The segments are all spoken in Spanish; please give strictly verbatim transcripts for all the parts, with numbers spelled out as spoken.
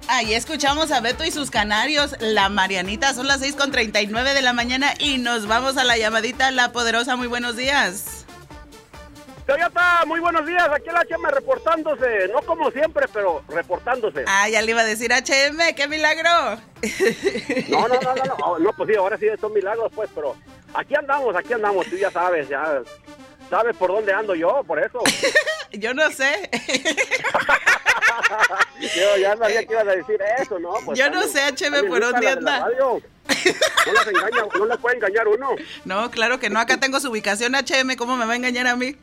Ahí escuchamos a Beto y sus canarios, la Marianita. Son las seis con treinta y nueve de la mañana y nos vamos a la llamadita La Poderosa. Muy buenos días. Toyota, muy buenos días. Aquí el H M reportándose. No como siempre, pero reportándose. Ah, ya le iba a decir H M. ¡Qué milagro! No, no, no, no. No, no pues sí, ahora sí son milagros, pues, pero aquí andamos, aquí andamos. Tú ya sabes, ya sabes por dónde ando yo, por eso. Yo no sé. Yo ya sabía que ibas a decir eso, ¿no? Pues yo también, no sé, H M, por dónde anda. No las engaña, no las puede engañar uno. No, claro que no. Acá tengo su ubicación, H M. ¿Cómo me va a engañar a mí?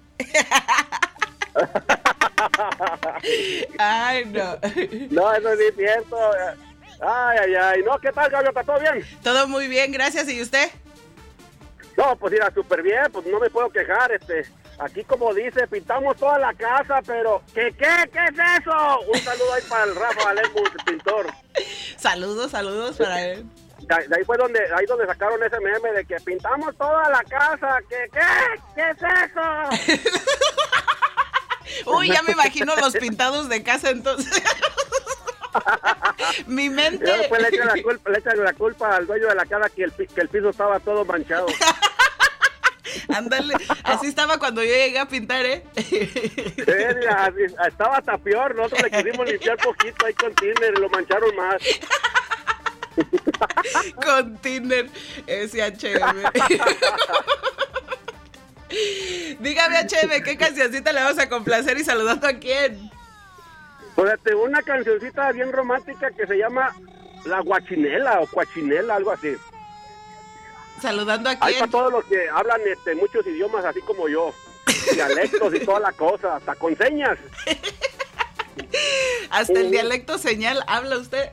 Ay, no. No, eso sí es cierto. Ay, ay, ay. No, ¿qué tal, Gaviota? ¿Todo bien? Todo muy bien, gracias. ¿Y usted? No, pues mira, súper bien. Pues no me puedo quejar, este... Aquí, como dice, pintamos toda la casa, pero ¿qué, qué, qué es eso? Un saludo ahí para el Rafa Lemus, el pintor. Saludos, saludos para él. De, de ahí fue donde, ahí donde sacaron ese meme de que pintamos toda la casa. ¿Qué, qué, qué es eso? Uy, ya me imagino los pintados de casa entonces. Mi mente. Y después le echan la culpa, le echan la culpa al dueño de la casa que el, que el piso estaba todo manchado. Ándale, así estaba cuando yo llegué a pintar, ¿eh? Sí, mira, estaba hasta peor. Nosotros le quisimos limpiar poquito ahí con tiner y lo mancharon más. Con tiner, ese H M. Dígame, H M, ¿qué cancioncita le vamos a complacer y saludando a quién? Pues tengo una cancioncita bien romántica que se llama La Guachinela o Cuachinela, algo así. ¿Saludando a quién? Hay para todos los que hablan este, muchos idiomas, así como yo. Dialectos y toda la cosa, hasta con señas. Hasta el dialecto señal habla usted.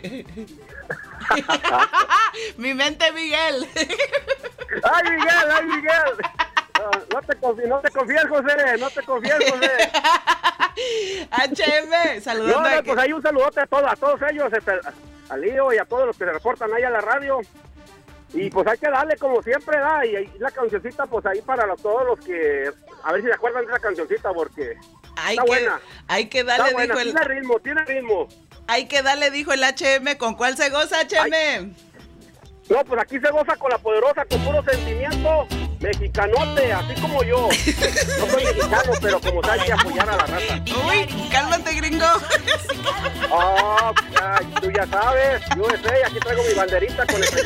Mi mente, Miguel. ¡Ay, Miguel! ¡Ay, Miguel! Uh, no, te confíes, no te confíes, José. No te confíes, José. H M, saludando no, no, a pues ahí un saludote a todos, a todos ellos, este, a Lío y a todos los que se reportan ahí a la radio. Y pues hay que darle como siempre, da, y ahí la cancioncita, pues ahí para los, todos los que, a ver si se acuerdan de esa cancioncita, porque hay está que, buena. Hay que darle, está buena, dijo el... tiene ritmo, tiene ritmo. Hay que darle, dijo el H M, ¿con cuál se goza, H M? Ay. No, pues aquí se goza con La Poderosa, con puro sentimiento mexicanote, así como yo. No soy mexicano, pero como tal, hay que apoyar a la raza. Uy, cálmate, gringo. Oh, ya, tú ya sabes, U S A, aquí traigo mi banderita con el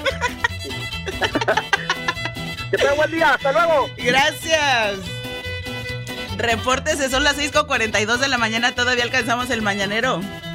Que tenga buen día, hasta luego. Gracias. Repórtese, son las seis con cuarenta y dos de la mañana, todavía alcanzamos el mañanero.